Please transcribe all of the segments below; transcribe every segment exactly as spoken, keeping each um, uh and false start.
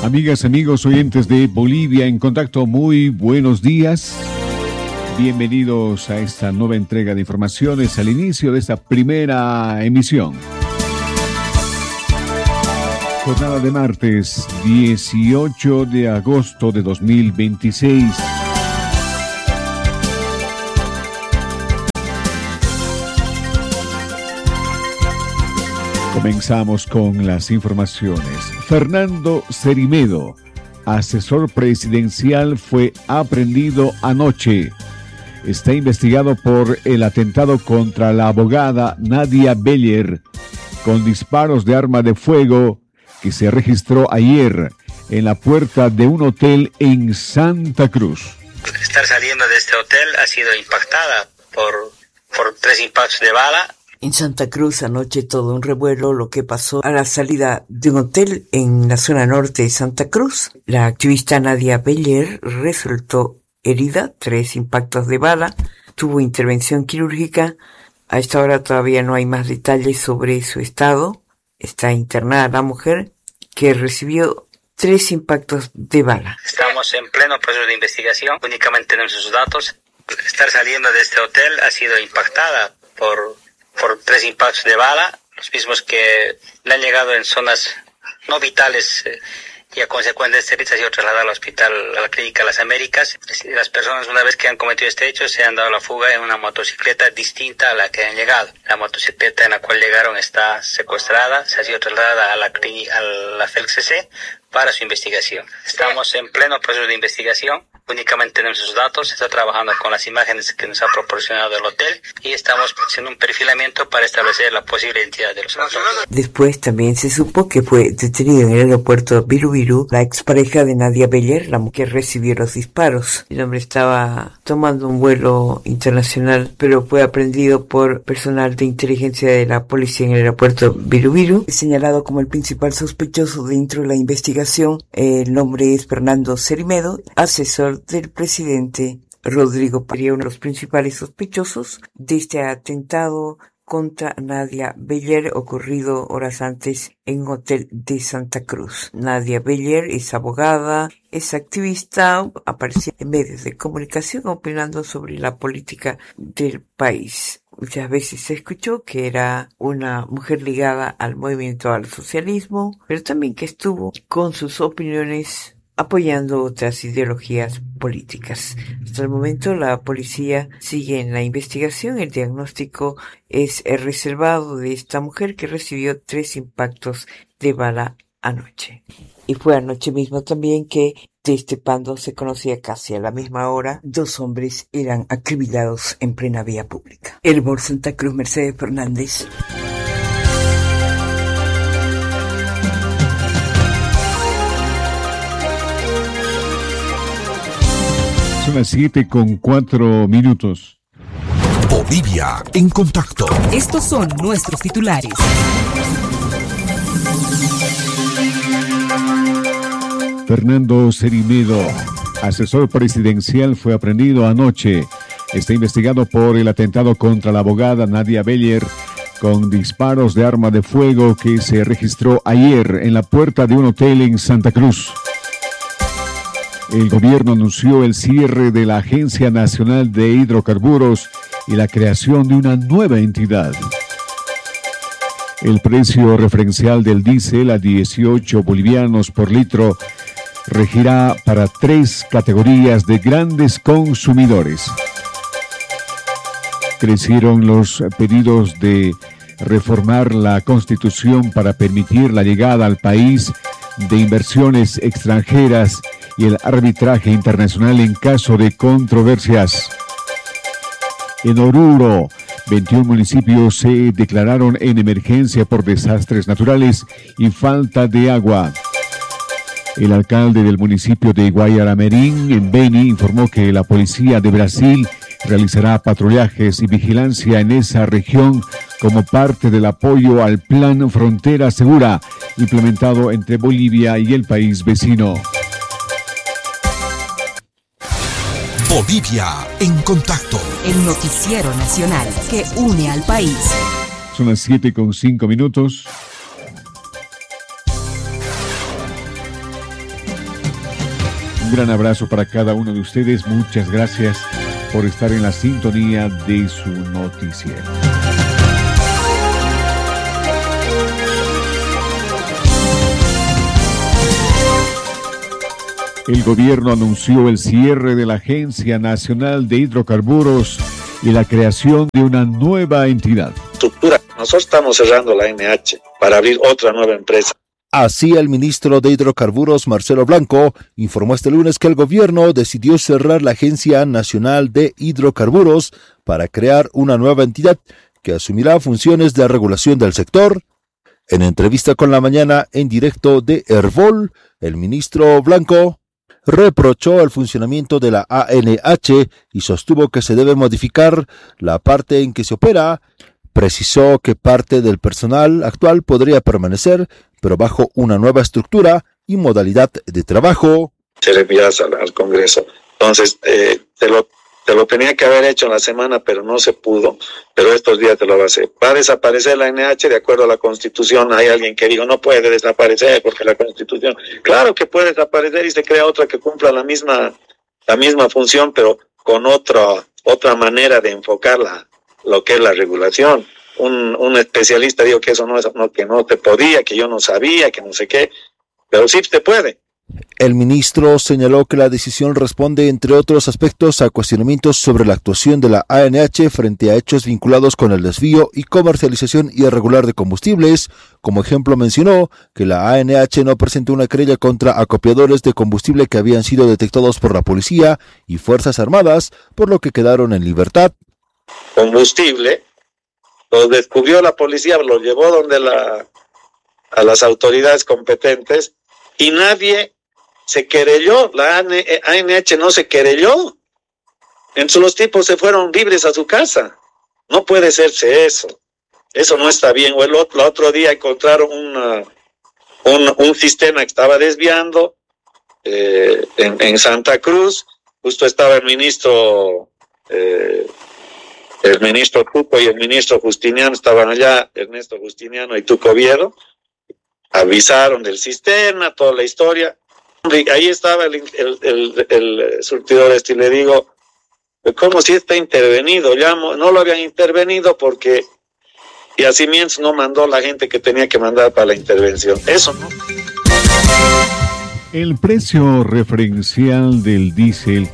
Amigas, amigos, oyentes de Bolivia en Contacto, muy buenos días. Bienvenidos a esta nueva entrega de informaciones al inicio de esta primera emisión. Jornada de martes, dieciocho de agosto de dos mil veintiséis. Comenzamos con las informaciones. Fernando Cerimedo, asesor presidencial, fue aprehendido anoche. Está investigado por el atentado contra la abogada Nadia Beller con disparos de arma de fuego que se registró ayer en la puerta de un hotel en Santa Cruz. Estar saliendo de este hotel ha sido impactada por, por tres impactos de bala. En Santa Cruz anoche todo un revuelo lo que pasó a la salida de un hotel en la zona norte de Santa Cruz. La activista Nadia Beller resultó herida, tres impactos de bala, tuvo intervención quirúrgica. A esta hora todavía no hay más detalles sobre su estado. Está internada la mujer que recibió tres impactos de bala. Estamos en pleno proceso de investigación, únicamente tenemos sus datos. Estar saliendo de este hotel ha sido impactada por... por tres impactos de bala, los mismos que le han llegado en zonas no vitales eh, y a consecuencia de este hecho ha sido trasladada al hospital, a la Clínica Las Américas. Las personas, una vez que han cometido este hecho, se han dado la fuga en una motocicleta distinta a la que han llegado. La motocicleta en la cual llegaron está secuestrada, se ha sido trasladada a la, a la F E L C C para su investigación. Estamos en pleno proceso de investigación. Únicamente tenemos sus datos, se está trabajando con las imágenes que nos ha proporcionado el hotel y estamos haciendo un perfilamiento para establecer la posible identidad de los autores. Después también se supo que fue detenido en el aeropuerto Viru Viru la expareja de Nadia Beller, la mujer que recibió los disparos. El hombre estaba tomando un vuelo internacional, pero fue aprehendido por personal de inteligencia de la policía en el aeropuerto Viru Viru. Señalado como el principal sospechoso dentro de la investigación, el nombre es Fernando Cerimedo, asesor del presidente Rodrigo Paz, uno de los principales sospechosos de este atentado contra Nadia Beller ocurrido horas antes en un hotel de Santa Cruz. Nadia Beller es abogada, es activista, aparecía en medios de comunicación opinando sobre la política del país. Muchas veces se escuchó que era una mujer ligada al movimiento al socialismo, pero también que estuvo con sus opiniones apoyando otras ideologías políticas. Hasta el momento la policía sigue en la investigación. El diagnóstico es reservado de esta mujer que recibió tres impactos de bala anoche. Y fue anoche mismo también que de este pando se conocía casi a la misma hora. Dos hombres eran acribillados en plena vía pública. Herbor Santa Cruz, Mercedes Fernández. Son las siete con cuatro minutos. Bolivia en Contacto. Estos son nuestros titulares. Fernando Cerimedo, asesor presidencial, fue aprehendido anoche. Está investigado por el atentado contra la abogada Nadia Beller con disparos de arma de fuego que se registró ayer en la puerta de un hotel en Santa Cruz. El gobierno anunció el cierre de la Agencia Nacional de Hidrocarburos y la creación de una nueva entidad. El precio referencial del diésel a dieciocho bolivianos por litro regirá para tres categorías de grandes consumidores. Crecieron los pedidos de reformar la Constitución para permitir la llegada al país de inversiones extranjeras y el arbitraje internacional en caso de controversias. En Oruro, veintiún municipios se declararon en emergencia por desastres naturales y falta de agua. El alcalde del municipio de Guayaramerín, en Beni, informó que la policía de Brasil realizará patrullajes y vigilancia en esa región como parte del apoyo al Plan Frontera Segura implementado entre Bolivia y el país vecino. Bolivia en Contacto. El noticiero nacional que une al país. Son las siete con cinco minutos. Un gran abrazo para cada uno de ustedes. Muchas gracias por estar en la sintonía de su noticiero. El gobierno anunció el cierre de la Agencia Nacional de Hidrocarburos y la creación de una nueva entidad. Estructura. Nosotros estamos cerrando la A N H para abrir otra nueva empresa. Así, el ministro de Hidrocarburos, Marcelo Blanco, informó este lunes que el gobierno decidió cerrar la Agencia Nacional de Hidrocarburos para crear una nueva entidad que asumirá funciones de regulación del sector. En entrevista con La Mañana en directo de Herbol, el ministro Blanco reprochó el funcionamiento de la A N H y sostuvo que se debe modificar la parte en que se opera. Precisó que parte del personal actual podría permanecer, pero bajo una nueva estructura y modalidad de trabajo. Se le envías al, al Congreso. Entonces, eh, te, lo, te lo tenía que haber hecho en la semana, pero no se pudo. Pero estos días te lo va a hacer. Va a desaparecer la A N H de acuerdo a la Constitución. Hay alguien que dijo, no puede desaparecer porque la Constitución... Claro que puede desaparecer y se crea otra que cumpla la misma, la misma función, pero con otra, otra manera de enfocarla. Lo que es la regulación. Un, un especialista dijo que eso no es, no, que no te podía, que yo no sabía, que no sé qué, pero sí te puede. El ministro señaló que la decisión responde, entre otros aspectos, a cuestionamientos sobre la actuación de la A N H frente a hechos vinculados con el desvío y comercialización irregular de combustibles. Como ejemplo, mencionó que la A N H no presentó una querella contra acopiadores de combustible que habían sido detectados por la policía y Fuerzas Armadas, por lo que quedaron en libertad. Combustible, lo descubrió la policía, lo llevó donde la, a las autoridades competentes y nadie se querelló, la A N H no se querelló. Entonces los tipos se fueron libres a su casa. No puede serse eso. Eso no está bien. O el otro, el otro día encontraron una, un, un sistema que estaba desviando eh, en, en Santa Cruz. Justo estaba el ministro... Eh, El ministro Tuco y el ministro Justiniano estaban allá, Ernesto Justiniano y Tuco Viedo, avisaron del sistema, toda la historia. Ahí estaba el, el, el, el surtidor este y le digo, ¿cómo si está intervenido? Ya no lo habían intervenido porque Yacimientos no mandó la gente que tenía que mandar para la intervención. Eso no. El precio referencial del diésel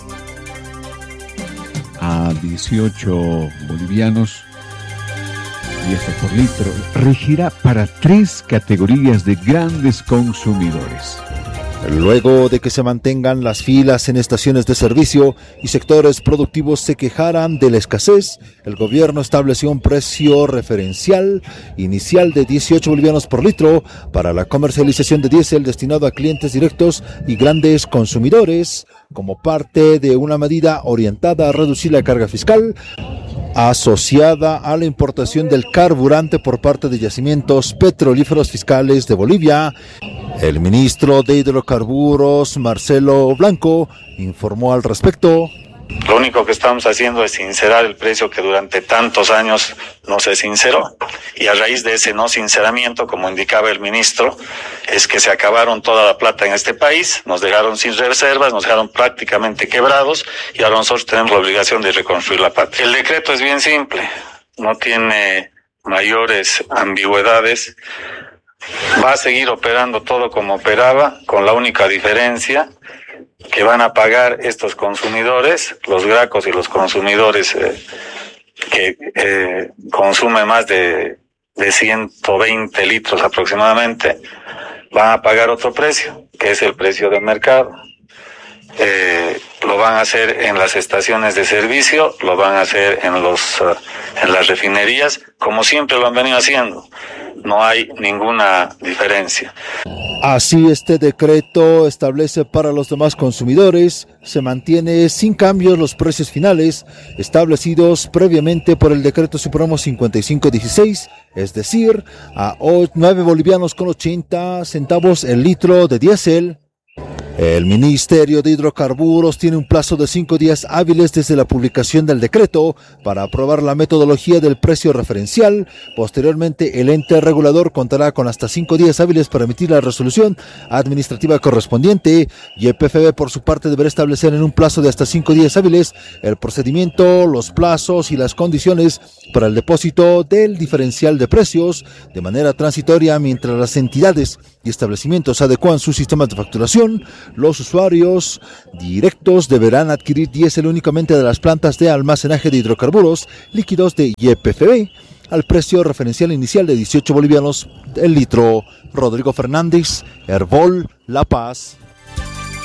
a dieciocho bolivianos y esto por litro regirá para tres categorías de grandes consumidores. Luego de que se mantengan las filas en estaciones de servicio y sectores productivos se quejaran de la escasez, el gobierno estableció un precio referencial inicial de dieciocho bolivianos por litro para la comercialización de diésel destinado a clientes directos y grandes consumidores, como parte de una medida orientada a reducir la carga fiscal asociada a la importación del carburante por parte de yacimientos petrolíferos fiscales de Bolivia. El ministro de Hidrocarburos, Marcelo Blanco, informó al respecto. Lo único que estamos haciendo es sincerar el precio que durante tantos años no se sinceró. Y a raíz de ese no sinceramiento, como indicaba el ministro, es que se acabaron toda la plata en este país, nos dejaron sin reservas, nos dejaron prácticamente quebrados y ahora nosotros tenemos la obligación de reconstruir la patria. El decreto es bien simple, no tiene mayores ambigüedades. Va a seguir operando todo como operaba, con la única diferencia que van a pagar estos consumidores, los gracos y los consumidores eh, que eh, consumen más de, de ciento veinte litros aproximadamente, van a pagar otro precio, que es el precio del mercado. Eh, lo van a hacer en las estaciones de servicio, lo van a hacer en los uh, en las refinerías, como siempre lo han venido haciendo. No hay ninguna diferencia. Así, este decreto establece para los demás consumidores, se mantiene sin cambios los precios finales establecidos previamente por el Decreto Supremo cincuenta y cinco dieciséis, es decir, a nueve bolivianos con ochenta centavos el litro de diésel. El Ministerio de Hidrocarburos tiene un plazo de cinco días hábiles desde la publicación del decreto para aprobar la metodología del precio referencial. Posteriormente, el ente regulador contará con hasta cinco días hábiles para emitir la resolución administrativa correspondiente. Y Y P F B, por su parte, deberá establecer en un plazo de hasta cinco días hábiles el procedimiento, los plazos y las condiciones para el depósito del diferencial de precios de manera transitoria mientras las entidades y establecimientos adecuan sus sistemas de facturación. Los usuarios directos deberán adquirir diésel únicamente de las plantas de almacenaje de hidrocarburos líquidos de Y P F B al precio referencial inicial de dieciocho bolivianos el litro. Rodrigo Fernández, Herbol, La Paz.